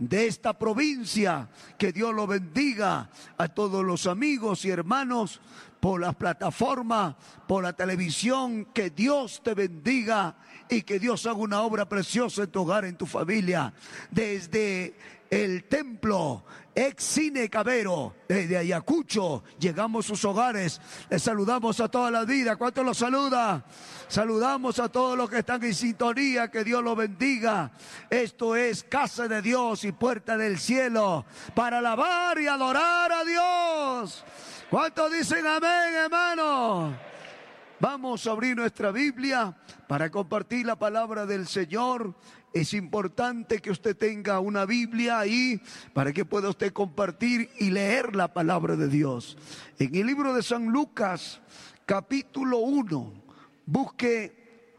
de esta provincia. Que Dios lo bendiga a todos los amigos y hermanos por las plataformas, por la televisión. Que Dios te bendiga y que Dios haga una obra preciosa en tu hogar, en tu familia. Desde el templo ex Cine Cabero, desde Ayacucho, llegamos a sus hogares. Les saludamos a toda la vida. ¿Cuántos los saluda? Saludamos a todos los que están en sintonía. Que Dios los bendiga. Esto es Casa de Dios y Puerta del Cielo, para alabar y adorar a Dios. ¿Cuántos dicen amén, hermano? Vamos a abrir nuestra Biblia para compartir la palabra del Señor. Es importante que usted tenga una Biblia ahí para que pueda usted compartir y leer la palabra de Dios. En el libro de San Lucas, capítulo 1, busque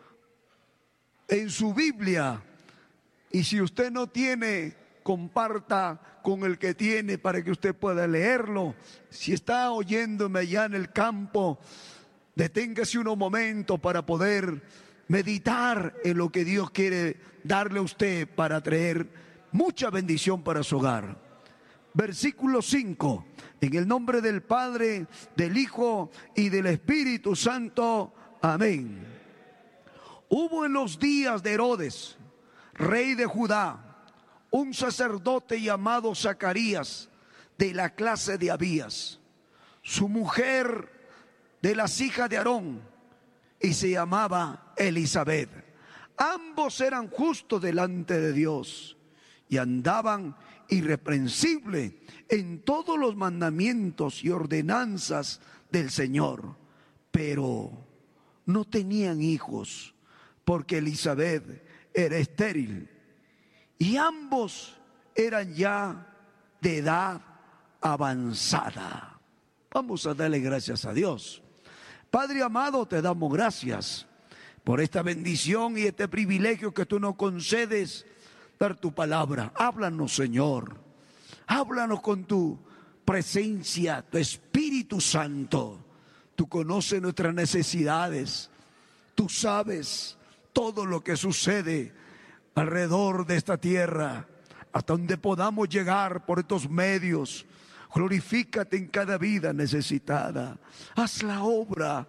en su Biblia, y si usted no tiene, comparta con el que tiene para que usted pueda leerlo. Si está oyéndome allá en el campo, deténgase unos momentos para poder meditar en lo que Dios quiere darle a usted para traer mucha bendición para su hogar. Versículo 5. En el nombre del Padre, del Hijo y del Espíritu Santo. Amén. Hubo en los días de Herodes, rey de Judá, un sacerdote llamado Zacarías, de la clase de Abías. Su mujer de las hijas de Aarón, y se llamaba Elisabet. Ambos eran justos delante de Dios y andaban irreprensibles en todos los mandamientos y ordenanzas del Señor. Pero no tenían hijos, porque Elisabet era estéril y ambos eran ya de edad avanzada. Vamos a darle gracias a Dios. Padre amado, te damos gracias por esta bendición y este privilegio que tú nos concedes, dar tu palabra. Háblanos, Señor. Háblanos con tu presencia, tu Espíritu Santo. Tú conoces nuestras necesidades. Tú sabes todo lo que sucede alrededor de esta tierra, hasta donde podamos llegar por estos medios. Glorifícate en cada vida necesitada. Haz la obra,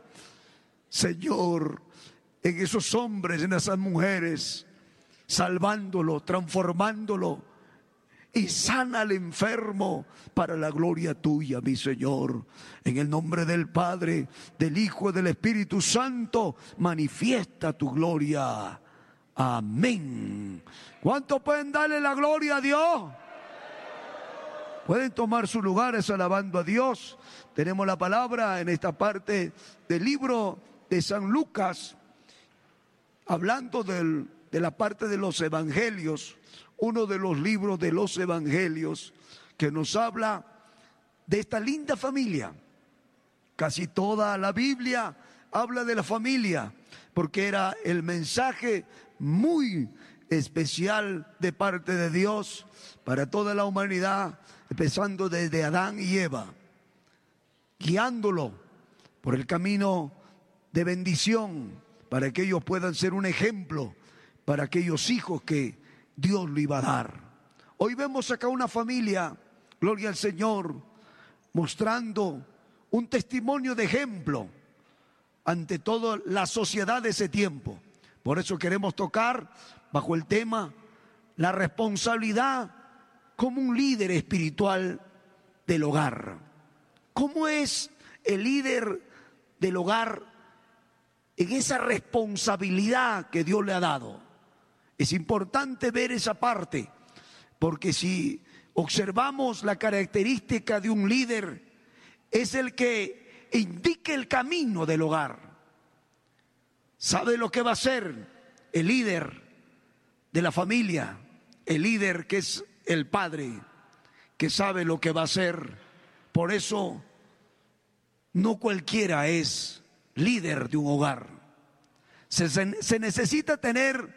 Señor, en esos hombres, en esas mujeres, salvándolo, transformándolo, y sana al enfermo para la gloria tuya, mi Señor. En el nombre del Padre, del Hijo y del Espíritu Santo, manifiesta tu gloria. Amén. ¿Cuántos pueden darle la gloria a Dios? Pueden tomar sus lugares alabando a Dios. Tenemos la palabra en esta parte del libro de San Lucas, hablando de la parte de los evangelios, uno de los libros de los evangelios que nos habla de esta linda familia. Casi toda la Biblia habla de la familia, porque era el mensaje muy especial de parte de Dios para toda la humanidad, empezando desde Adán y Eva, guiándolo por el camino de bendición, para que ellos puedan ser un ejemplo para aquellos hijos que Dios le iba a dar. Hoy vemos acá una familia, gloria al Señor, mostrando un testimonio de ejemplo ante toda la sociedad de ese tiempo. Por eso queremos tocar bajo el tema la responsabilidad como un líder espiritual del hogar. ¿Cómo es el líder del hogar en esa responsabilidad que Dios le ha dado? Es importante ver esa parte, porque si observamos la característica de un líder, es el que indica el camino del hogar. Sabe lo que va a hacer el líder de la familia, el líder que es el padre, que sabe lo que va a hacer. Por eso no cualquiera es líder de un hogar. Se necesita tener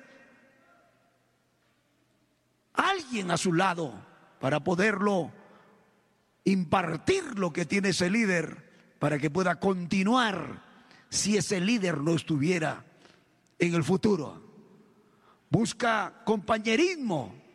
alguien a su lado para poderlo impartir lo que tiene ese líder, para que pueda continuar si ese líder no estuviera en el futuro. Busca compañerismo